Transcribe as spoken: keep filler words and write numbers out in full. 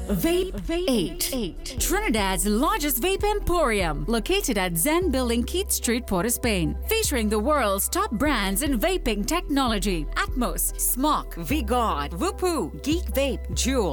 Vape eight. eight. Trinidad's largest vape emporium, located at Zen Building, Keith Street, Port of Spain. Featuring the world's top brands in vaping technology: Atmos, Smok, V-God, Whoopoo, Geek Vape, Juul,